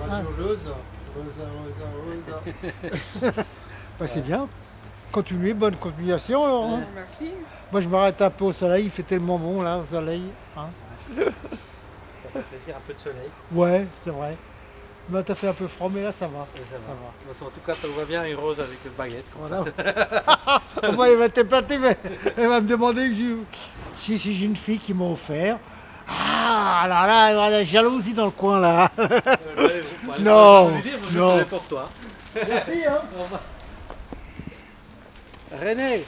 Ah. Rosa, Rosa, Rosa, Rosa. Bah, c'est bien. Continuez, bonne continuation. Alors, hein. Merci. Moi, je m'arrête un peu au soleil, il fait tellement bon là, au soleil. Hein. Ça fait plaisir, un peu de soleil. Ouais, c'est vrai. Bah, t'as fait un peu froid, mais là, ça va. Et ça Ça va. va. Bon, en tout cas, ça vous va bien, et rose avec une baguette. Comme Voilà. ça. Moi, il va t'épater, mais elle va me demander que si j'ai une fille qui m'a offert. Ah, alors là, il y a la jalousie dans le coin là. Non, non. C'est pour toi. Merci, hein. René,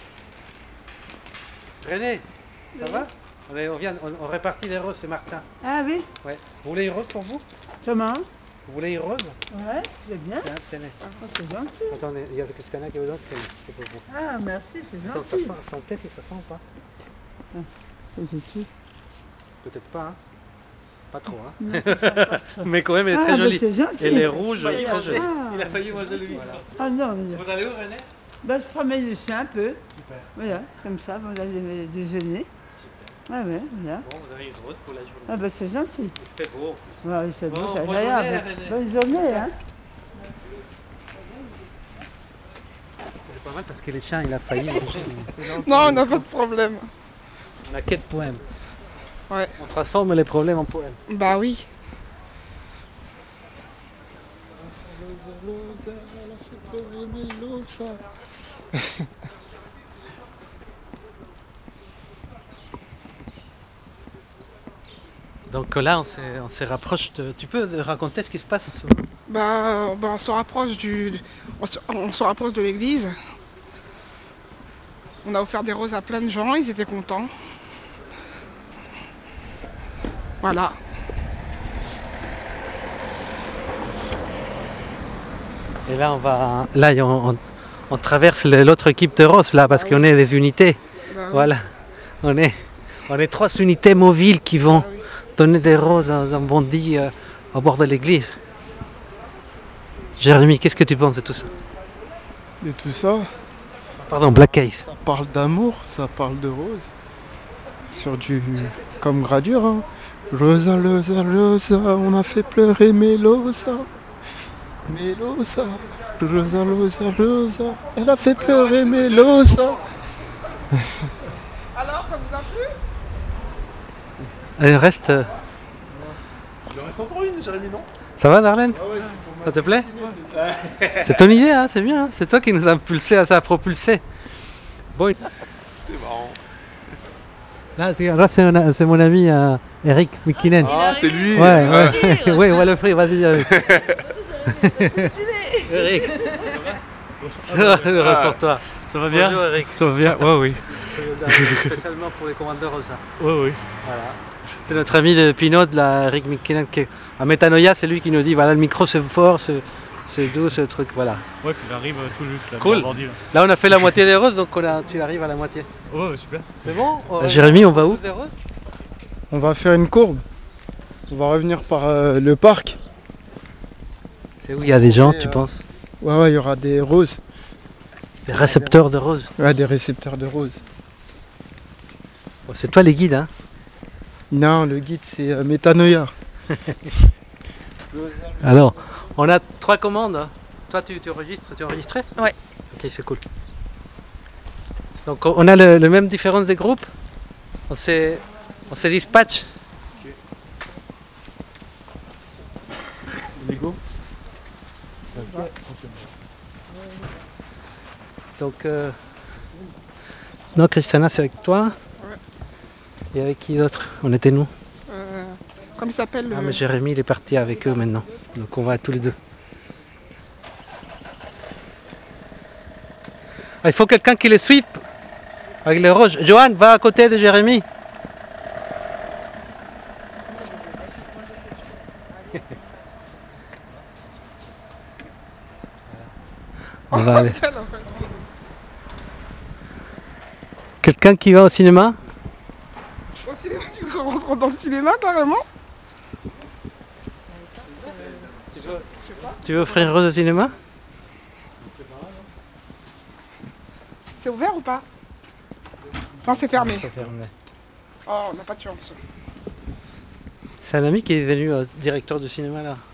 ça va on répartit les roses, c'est Martin. Ah oui, Ouais. Vous voulez une rose pour vous? comment? Vous voulez une rose? Ouais, c'est bien. Tiens, tenez. Ah, c'est gentil. Attendez, il y a Christiana qui vous donne, c'est pour vous. Ah, merci, c'est Attends, ça gentil. sent, sentez si ça sent ou pas? C'est tout. Peut-être pas, hein? Pas trop, hein? Non, ça sent pas ça. Mais quand même, elle est Ah, très mais jolie. c'est gentil. Elle est rouge, très jolie. Ah. Il a failli manger lui. Ah non, mais... Vous allez où, René? Bah, je promène ici un peu. Super. Voilà, comme ça, on va aller déjeuner. Super. Ouais, voilà. Bon, vous avez une rose pour la journée. Ah bah c'est gentil. Il fait beau en plus. Ouais, c'est beau, Bon, c'est bonne agréable. journée, René. Bonne journée, hein. C'est pas mal parce que les chiens, il a failli manger. Non, on n'a pas de problème. On a quel poème? Ouais. On transforme les problèmes en poèmes. Bah oui. Rosa, elle a fait pleurer Melosa. Donc là, on se rapproche de... Tu peux raconter ce qui se passe en ce moment? Bah, on se rapproche on se rapproche de l'église. On a offert des roses à plein de gens, ils étaient contents. Voilà. Et là, on traverse l'autre équipe de Rose là parce qu'on est des unités. Bah oui. Voilà, on est 3 unités mobiles qui vont Ah oui. donner des roses dans un bondi au bord de l'église. Jérémy, qu'est-ce que tu penses de tout ça? Et tout ça, Pardon, Black Case. ça parle d'amour, ça parle de rose. Sur du... comme gradure, hein. Rosa, Rosa, Rosa, on a fait pleurer Melosa. Melosa. Rosa, Rosa, Rosa, elle a fait pleurer Melosa. Alors, ça vous a plu? Il reste... Il en reste encore une, Jérémy, non? Ça va, Darlene? Ça te plaît? C'est ton idée, hein, c'est bien. Hein, c'est toi qui nous a impulsé à ça, propulsé. Bon, C'est marrant. là c'est mon ami Eric Mikinen. Ah, c'est lui. Ouais. Oui, on va l'offrir, vas-y. Eric. Heureux pour toi. Ça va bien? Bonjour Eric. Ça va bien? Ouais, oui. Spécialement pour les commandeurs Rosa. Ouais, oui. Voilà. C'est notre ami de Pinot, là, Eric Mikinen, qui est à Métanoïa, c'est lui qui nous dit voilà, le micro c'est fort, c'est doux, ce truc, voilà. Ouais, puis j'arrive tout juste là. Cool. dans Bandit, là. Là on a fait la moitié des roses, donc tu arrives à la moitié. Ouais, super. C'est bon? Jérémy, on va où? Des roses? On va faire une courbe. On va revenir par le parc. C'est où il y a des gens, Et, tu penses? Ouais, il y aura des roses. Des récepteurs de roses. Ouais, des récepteurs de roses. Bon, c'est toi les guides, hein? Non, le guide c'est Métanoïa. Alors, on a 3 commandes. Hein. Toi, tu enregistres, tu es enregistré? Ouais. Ok, c'est cool. Donc, on a le même différence des groupes. On se dispatche. Lego. Donc, non, Christiana, c'est avec toi. Ouais. Et avec qui d'autre? On était nous. Comme il s'appelle le... Ah, mais Jérémy, il est parti avec eux maintenant. Donc, on va tous les deux. Ah, il faut quelqu'un qui les suive avec les roches. Johan, va à côté de Jérémy. On va aller. Quelqu'un qui va au cinéma? Au cinéma, tu rentres dans le cinéma carrément? Tu veux offrir une rose au cinéma? C'est ouvert ou pas? Non, c'est fermé. C'est fermé. Oh, on n'a pas de chance. C'est un ami qui est devenu directeur du cinéma là.